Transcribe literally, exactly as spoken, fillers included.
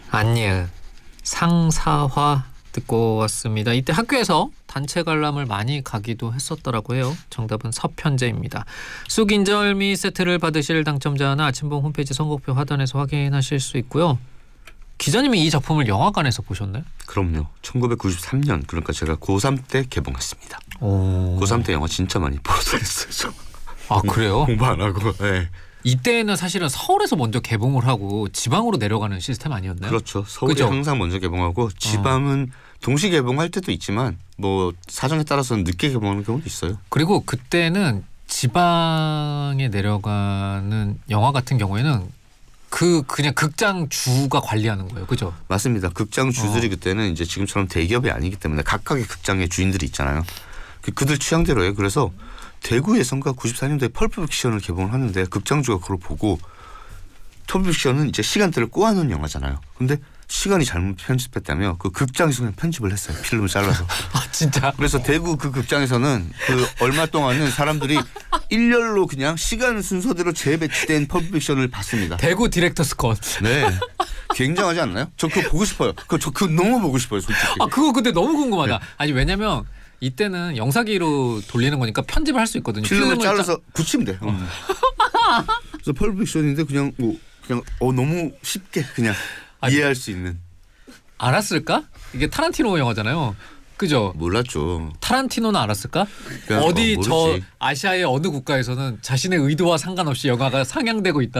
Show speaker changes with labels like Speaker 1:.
Speaker 1: 안녕. 상사화 듣고 왔습니다. 이때 학교에서 단체 관람을 많이 가기도 했었더라고 해요. 정답은 서편제입니다. 쑥 인절미 세트를 받으실 당첨자는 아침봉 홈페이지 선곡표 하단에서 확인하실 수 있고요. 기자님이 이 작품을 영화관에서 보셨나요?
Speaker 2: 그럼요. 천구백구십삼 년 그러니까 제가 고삼 때 개봉했습니다.
Speaker 1: 오.
Speaker 2: 고삼 때 영화 진짜 많이 보러 다녔어요.
Speaker 1: 아 그래요?
Speaker 2: 공부 안 하고. 네.
Speaker 1: 이때는 사실은 서울에서 먼저 개봉을 하고 지방으로 내려가는 시스템 아니었나요?
Speaker 2: 그렇죠. 서울이
Speaker 1: 그죠?
Speaker 2: 항상 먼저 개봉하고 지방은 어. 동시 개봉할 때도 있지만 뭐 사정에 따라서는 늦게 개봉하는 경우도 있어요.
Speaker 1: 그리고 그때는 지방에 내려가는 영화 같은 경우에는 그 그냥 극장 주가 관리하는 거예요, 그죠?
Speaker 2: 맞습니다. 극장 주들이
Speaker 1: 어.
Speaker 2: 그때는 이제 지금처럼 대기업이 아니기 때문에 각각의 극장의 주인들이 있잖아요. 그, 그들 취향대로예요. 그래서 대구에선가 구십사 년도에 펄프픽션을 개봉을 하는데 극장주가 그걸 보고 펄프픽션은 이제 시간대를 꼬아놓은 영화잖아요. 근데 시간이 잘못 편집했다며 그 극장에서 그냥 편집을 했어요. 필름을 잘라서.
Speaker 1: 아 진짜?
Speaker 2: 그래서 대구 그 극장에서는 그 얼마 동안은 사람들이 일렬로 그냥 시간 순서대로 재배치된 펄프픽션을 봤습니다.
Speaker 1: 대구 디렉터스 컷.
Speaker 2: 네. 굉장하지 않나요? 저 그거 보고 싶어요. 그 저 그거 너무 보고 싶어요, 솔직히.
Speaker 1: 아 그거 근데 너무 궁금하다.
Speaker 2: 네.
Speaker 1: 아니 왜냐면 이때는 영상기로 돌리는 거니까 편집을 할 수 있거든요.
Speaker 2: 필름을
Speaker 1: 필름을
Speaker 2: 잘라서
Speaker 1: 짜...
Speaker 2: 붙이면 돼. 어. 그래서 펄프픽션인데 그냥 뭐 그냥 어 너무 쉽게 그냥
Speaker 1: 아니,
Speaker 2: 이해할 수 있는.
Speaker 1: 알았을까? 이게 타란티노 영화잖아요. 그죠?
Speaker 2: 몰랐죠.
Speaker 1: 타란티노는 알았을까?
Speaker 2: 그냥,
Speaker 1: 어디
Speaker 2: 어,
Speaker 1: 저 아시아의 어느 국가에서는 자신의 의도와 상관없이 영화가 상영되고 있다.